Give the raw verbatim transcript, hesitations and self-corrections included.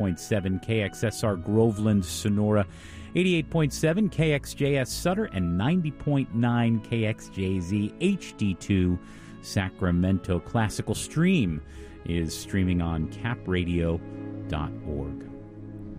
point seven K X S R Groveland, Sonora, eighty-eight point seven K X J S Sutter, and ninety point nine K X J Z H D two Sacramento. Classical Stream is streaming on cap radio dot org.